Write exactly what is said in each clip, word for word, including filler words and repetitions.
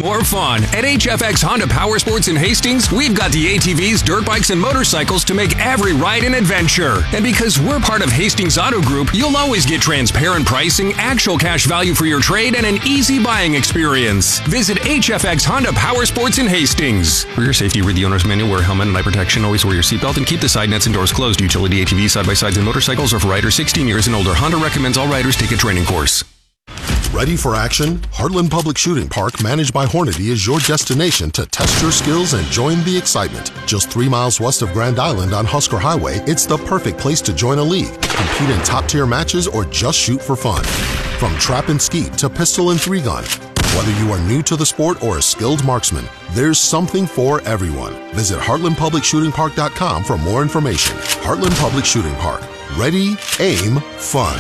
more fun. At H F X Honda Power Sports in Hastings, we've got the A T Vs, dirt bikes, and motorcycles to make every ride an adventure. And because we're part of Hastings Auto Group, you'll always get transparent pricing, actual cash value for your trade, and an easy buying experience. Visit H F X Honda Power Sports in Hastings. For your safety, read the owner's manual, wear a helmet and eye protection, always wear your seatbelt, and keep the side nets and doors closed. Utility A T Vs, side-by-sides, and motorcycles are for riders sixteen years and older. Honda recommends all riders take a training course. Ready for action? Heartland Public Shooting Park, managed by Hornady, is your destination to test your skills and join the excitement. Just three miles west of Grand Island on Husker Highway, it's the perfect place to join a league, compete in top-tier matches, or just shoot for fun. From trap and skeet to pistol and three-gun, whether you are new to the sport or a skilled marksman, there's something for everyone. Visit heartland public shooting park dot com for more information. Heartland Public Shooting Park. Ready, aim, fun.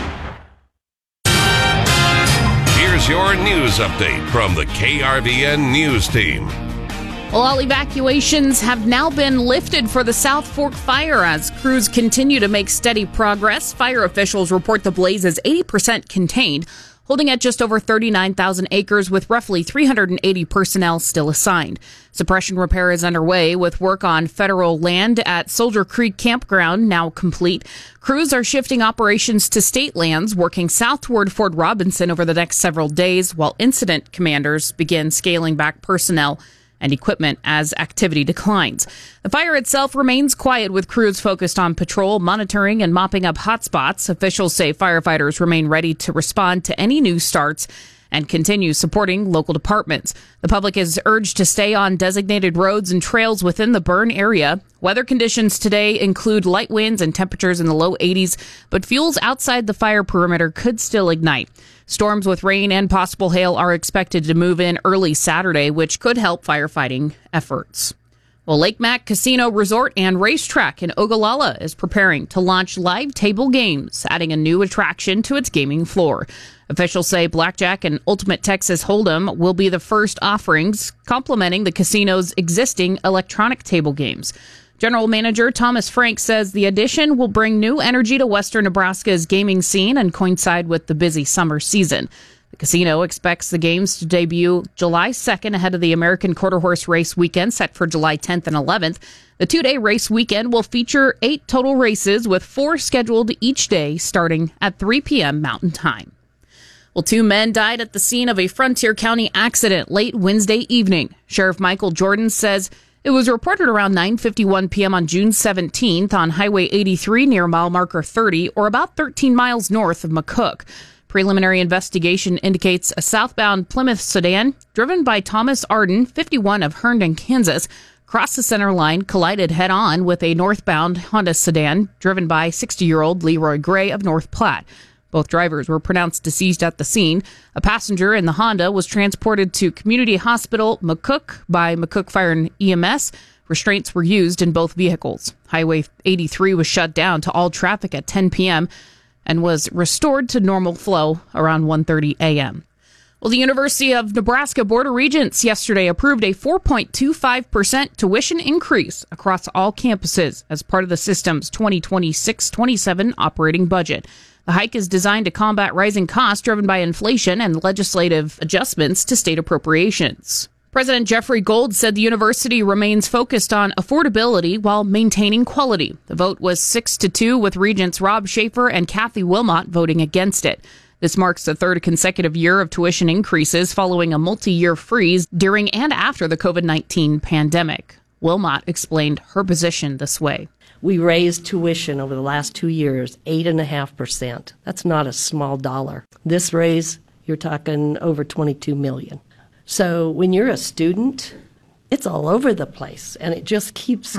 Here's your news update from the K R V N News Team. Well, all evacuations have now been lifted for the South Fork fire as crews continue to make steady progress. Fire officials report the blaze is eighty percent contained, holding at just over thirty-nine thousand acres with roughly three hundred eighty personnel still assigned. Suppression repair is underway with work on federal land at Soldier Creek Campground now complete. Crews are shifting operations to state lands, working south toward Fort Robinson over the next several days, while incident commanders begin scaling back personnel and equipment as activity declines. The fire itself remains quiet, with crews focused on patrol, monitoring, and mopping up hotspots. Officials say firefighters remain ready to respond to any new starts and continue supporting local departments. The public is urged to stay on designated roads and trails within the burn area. Weather conditions today include light winds and temperatures in the low eighties, but fuels outside the fire perimeter could still ignite. Storms with rain and possible hail are expected to move in early Saturday, which could help firefighting efforts. Well, Lake Mac Casino Resort and Racetrack in Ogallala is preparing to launch live table games, adding a new attraction to its gaming floor. Officials say Blackjack and Ultimate Texas Hold'em will be the first offerings, complementing the casino's existing electronic table games. General Manager Thomas Frank says the addition will bring new energy to western Nebraska's gaming scene and coincide with the busy summer season. The casino expects the games to debut July second ahead of the American Quarter Horse Race weekend set for July tenth and eleventh. The two-day race weekend will feature eight total races, with four scheduled each day starting at three p.m. Mountain Time. Well, two men died at the scene of a Frontier County accident late Wednesday evening. Sheriff Michael Jordan says it was reported around nine fifty-one p.m. on June seventeenth on Highway eighty-three near mile marker thirty, or about thirteen miles north of McCook. Preliminary investigation indicates a southbound Plymouth sedan driven by Thomas Arden, fifty-one, of Herndon, Kansas, crossed the center line, collided head-on with a northbound Honda sedan driven by sixty-year-old Leroy Gray of North Platte. Both drivers were pronounced deceased at the scene. A passenger in the Honda was transported to Community Hospital McCook by McCook Fire and E M S. Restraints were used in both vehicles. Highway eighty-three was shut down to all traffic at ten p.m. and was restored to normal flow around one thirty a.m. Well, the University of Nebraska Board of Regents yesterday approved a four point two five percent tuition increase across all campuses as part of the system's twenty twenty-six twenty-seven operating budget. The hike is designed to combat rising costs driven by inflation and legislative adjustments to state appropriations. President Jeffrey Gold said the university remains focused on affordability while maintaining quality. The vote was six to two, with Regents Rob Schaefer and Kathy Wilmot voting against it. This marks the third consecutive year of tuition increases following a multi-year freeze during and after the covid nineteen pandemic. Wilmot explained her position this way. We raised tuition over the last two years, eight point five percent. That's not a small dollar. This raise, you're talking over twenty-two million dollars. So when you're a student, it's all over the place, and it just keeps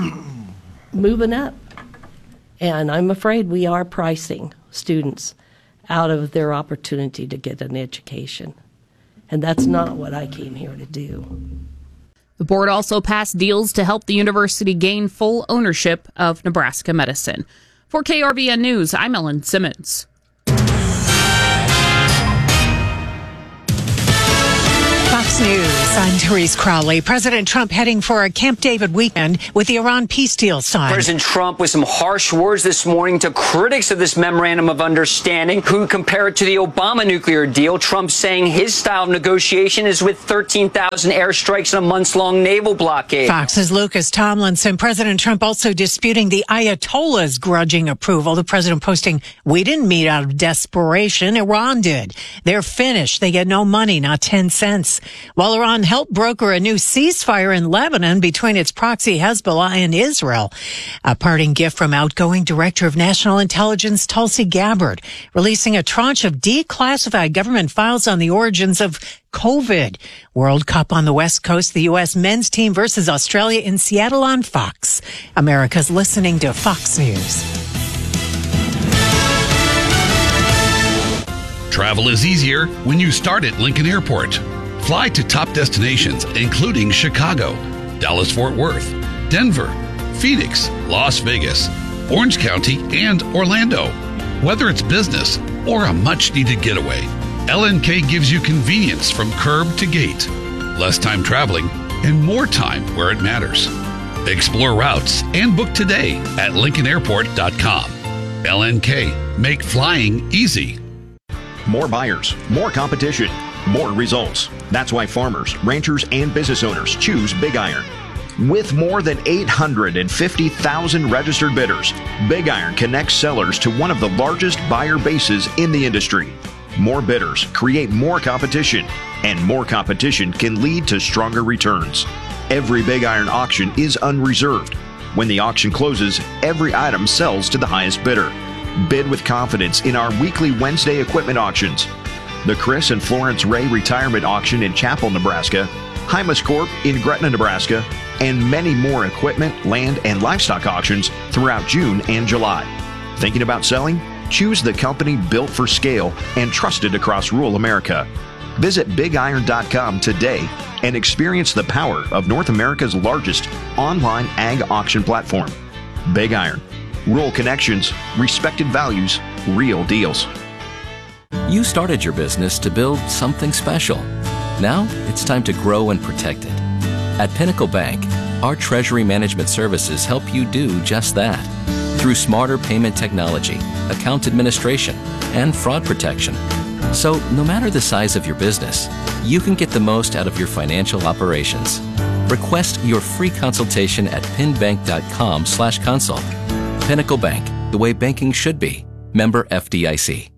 moving up. And I'm afraid we are pricing students out of their opportunity to get an education. And that's not what I came here to do. The board also passed deals to help the university gain full ownership of Nebraska medicine. For K R V N News, I'm Ellen Simmons. Fox News. Yes, I'm Therese Crowley. President Trump heading for a Camp David weekend with the Iran peace deal signed. President Trump with some harsh words this morning to critics of this memorandum of understanding who compare it to the Obama nuclear deal. Trump saying his style of negotiation is with thirteen thousand airstrikes and a months-long naval blockade. Fox's Lucas Tomlinson. President Trump also disputing the Ayatollah's grudging approval. The president posting, "We didn't meet out of desperation. Iran did. They're finished. They get no money, not ten cents. While Iran helped broker a new ceasefire in Lebanon between its proxy Hezbollah and Israel. A parting gift from outgoing Director of National Intelligence Tulsi Gabbard, releasing a tranche of declassified government files on the origins of COVID. World Cup on the West Coast, the U S men's team versus Australia in Seattle on Fox. America's listening to Fox News. Travel is easier when you start at Lincoln Airport. Fly to top destinations, including Chicago, Dallas-Fort Worth, Denver, Phoenix, Las Vegas, Orange County, and Orlando. Whether it's business or a much-needed getaway, L N K gives you convenience from curb to gate, less time traveling, and more time where it matters. Explore routes and book today at lincoln airport dot com. L N K, make flying easy. More buyers, more competition, more results. That's why farmers, ranchers, and business owners choose Big Iron. With more than eight hundred fifty thousand registered bidders, Big Iron connects sellers to one of the largest buyer bases in the industry. More bidders create more competition, and more competition can lead to stronger returns. Every Big Iron auction is unreserved. When the auction closes, every item sells to the highest bidder. Bid with confidence in our weekly Wednesday equipment auctions. The Chris and Florence Ray Retirement Auction in Chapel, Nebraska, Hymas Corp in Gretna, Nebraska, and many more equipment, land, and livestock auctions throughout June and July. Thinking about selling? Choose the company built for scale and trusted across rural America. Visit big iron dot com today and experience the power of North America's largest online ag auction platform. Big Iron. Rural connections, respected values, real deals. You started your business to build something special. Now it's time to grow and protect it. At Pinnacle Bank, our treasury management services help you do just that. Through smarter payment technology, account administration, and fraud protection. So no matter the size of your business, you can get the most out of your financial operations. Request your free consultation at pinbank dot com slash consult. Pinnacle Bank, the way banking should be. Member F D I C.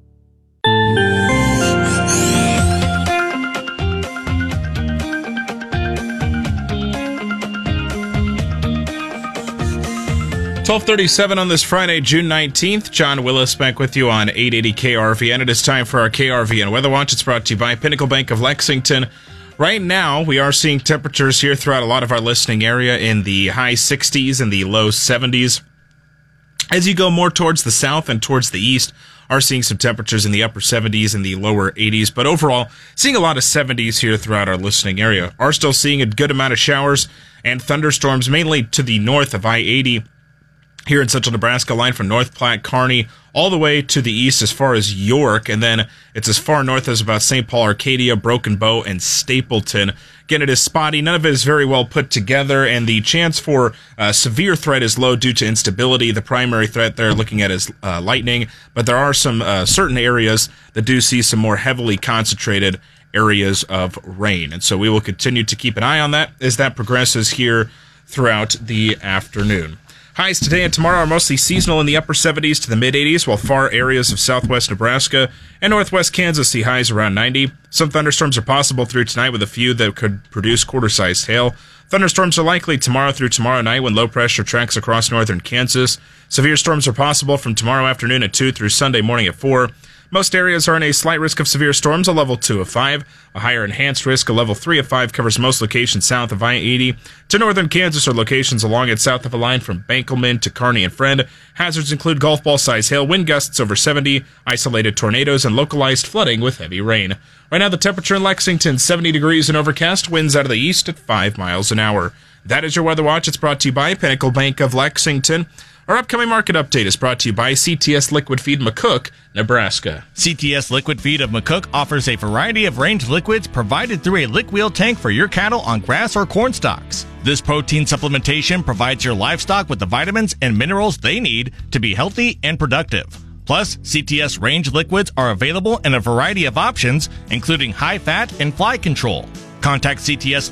twelve thirty-seven on this Friday, June nineteenth. John Willis back with you on eight eighty K R V N. It is time for our K R V N Weather Watch. It's brought to you by Pinnacle Bank of Lexington. Right now, we are seeing temperatures here throughout a lot of our listening area in the high sixties and the low seventies. As you go more towards the south and towards the east, are seeing some temperatures in the upper seventies and the lower eighties. But overall, seeing a lot of seventies here throughout our listening area. Are still seeing a good amount of showers and thunderstorms, mainly to the north of I eighty. Here in central Nebraska, line from North Platte, Kearney, all the way to the east as far as York, and then it's as far north as about Saint Paul, Arcadia, Broken Bow, and Stapleton. Again, it is spotty. None of it is very well put together, and the chance for uh, severe threat is low due to instability. The primary threat they're looking at is uh, lightning, but there are some uh, certain areas that do see some more heavily concentrated areas of rain, and so we will continue to keep an eye on that as that progresses here throughout the afternoon. Highs today and tomorrow are mostly seasonal in the upper seventies to the mid-eighties, while far areas of southwest Nebraska and northwest Kansas see highs around ninety. Some thunderstorms are possible through tonight, with a few that could produce quarter-sized hail. Thunderstorms are likely tomorrow through tomorrow night when low pressure tracks across northern Kansas. Severe storms are possible from tomorrow afternoon at two through Sunday morning at four. Most areas are in a slight risk of severe storms, a level two of five. A higher enhanced risk, a level three of five, covers most locations south of I eighty to northern Kansas or locations along it south of a line from Bankelman to Kearney and Friend. Hazards include golf ball size hail, wind gusts over seventy, isolated tornadoes, and localized flooding with heavy rain. Right now, the temperature in Lexington, seventy degrees and overcast, winds out of the east at five miles an hour. That is your Weather Watch. It's brought to you by Pinnacle Bank of Lexington. Our upcoming market update is brought to you by C T S Liquid Feed McCook, Nebraska. C T S Liquid Feed of McCook offers a variety of range liquids provided through a lick wheel tank for your cattle on grass or corn stalks. This protein supplementation provides your livestock with the vitamins and minerals they need to be healthy and productive. Plus, C T S range liquids are available in a variety of options, including high fat and fly control. Contact C T S